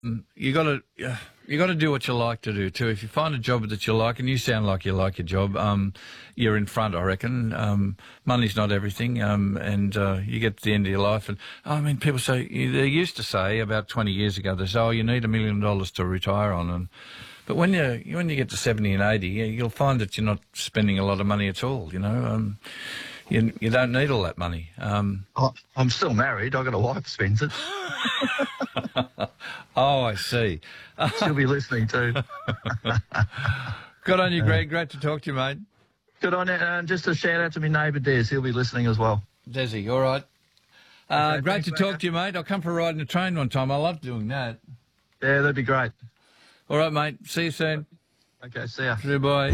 you got to do what you like to do too. If you find a job that you like, and you sound like you like your job, you're in front, I reckon. Money's not everything, and you get to the end of your life, and I mean, people say they used to say about 20 years ago, they say, "Oh, you need $1 million to retire on," but when you get to 70 and 80, you'll find that you're not spending a lot of money at all. You don't need all that money. I'm still married. I've got a wife who spends it. Oh, I see. She'll be listening too. Good on you, Greg. Great to talk to you, mate. Good on you. And just a shout out to my neighbour Des. He'll be listening as well. Desi, all right. Okay, great to talk to you, mate. I'll come for a ride in the train one time. I love doing that. Yeah, that'd be great. All right, mate. See you soon. Okay, see ya. Goodbye.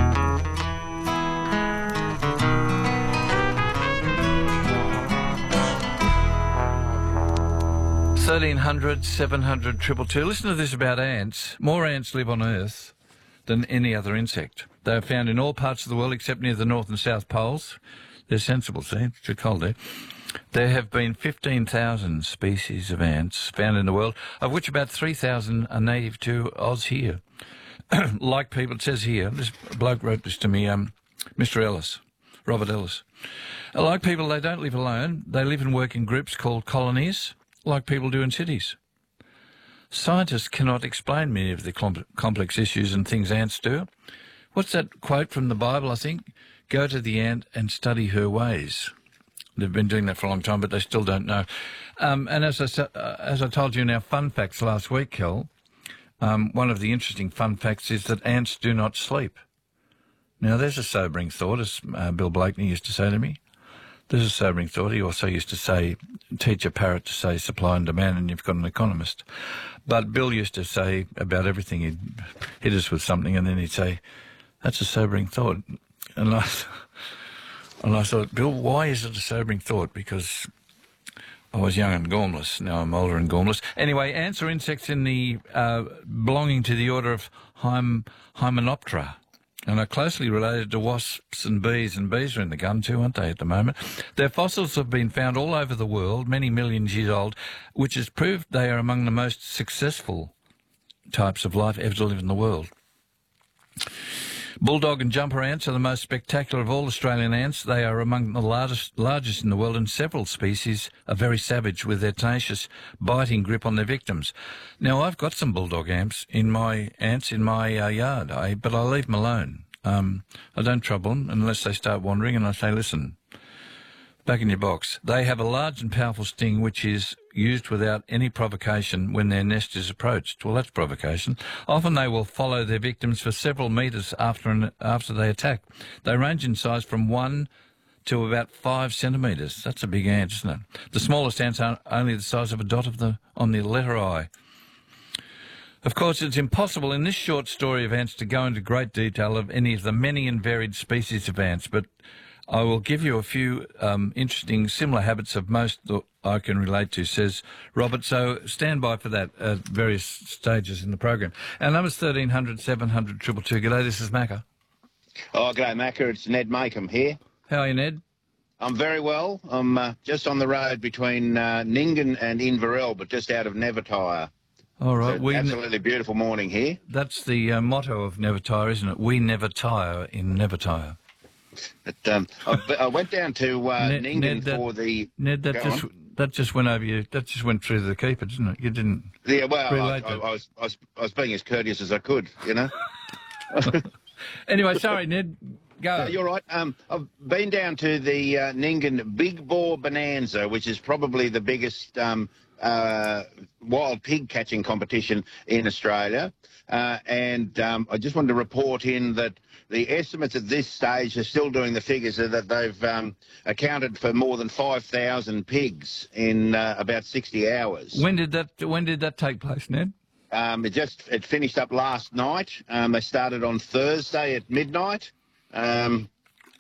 1300 700 222. Listen to this about ants. More ants live on Earth than any other insect. They are found in all parts of the world except near the North and South Poles. They're sensible, see? It's too cold there. There have been 15,000 species of ants found in the world, of which about 3,000 are native to Oz here. Like people, it says here, this bloke wrote this to me, Mr. Ellis, Robert Ellis. Like people, they don't live alone. They live and work in groups called colonies, like people do in cities. Scientists cannot explain many of the complex issues and things ants do. What's that quote from the Bible, I think? Go to the ant and study her ways. They've been doing that for a long time, but they still don't know. And as I told you in our fun facts last week, Kel, one of the interesting fun facts is that ants do not sleep. Now, there's a sobering thought, as Bill Blakeney used to say to me. There's a sobering thought. He also used to say, teach a parrot to say supply and demand and you've got an economist. But Bill used to say about everything, he'd hit us with something and then he'd say, that's a sobering thought. And I thought, Bill, why is it a sobering thought? Because I was young and gormless. Now I'm older and gormless. Anyway, ants are insects in the belonging to the order of Hymenoptera, and are closely related to wasps and bees are in the gun too, aren't they, at the moment? Their fossils have been found all over the world, many millions years old, which has proved they are among the most successful types of life ever to live in the world. Bulldog and jumper ants are the most spectacular of all Australian ants. They are among the largest in the world, and several species are very savage with their tenacious, biting grip on their victims. Now, I've got some bulldog ants in my yard, but I leave them alone. I don't trouble them unless they start wandering, and I say, listen, back in your box. They have a large and powerful sting which is used without any provocation when their nest is approached. Well, that's provocation. Often they will follow their victims for several metres after they attack. They range in size from 1 to about 5 centimetres. That's a big ant, isn't it? The smallest ants are only the size of a dot on the letter I. Of course, it's impossible in this short story of ants to go into great detail of any of the many and varied species of ants, but I will give you a few interesting similar habits of most that I can relate to, says Robert. So stand by for that at various stages in the program. Our number's 1300 700 222. G'day, this is Macca. Oh, g'day, Macca. It's Ned Makem here. How are you, Ned? I'm very well. I'm just on the road between Nyngan and Inverell, but just out of Nevertire. All right. So absolutely beautiful morning here. That's the motto of Nevertire, isn't it? We never tire in Nevertire. But I went down to Nyngan for the... Ned, that just went over you. That just went through the keeper, didn't it? You didn't... Yeah, well, I was being as courteous as I could, you know. Anyway, sorry, Ned. Go. You're right. I've been down to the Nyngan Big Boar Bonanza, which is probably the biggest wild pig catching competition in Australia. And I just wanted to report in that the estimates at this stage are still doing the figures are that they've accounted for more than 5,000 pigs in about 60 hours. When did that take place, Ned? It finished up last night. They started on Thursday at midnight. And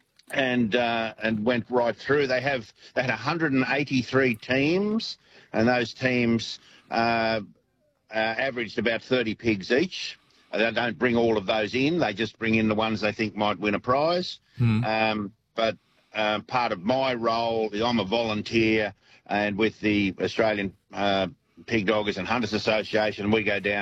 went right through. They had 183 teams, and those teams averaged about 30 pigs each. They don't bring all of those in. They just bring in the ones they think might win a prize. But part of my role is I'm a volunteer, and with the Australian Pig Doggers and Hunters Association, we go down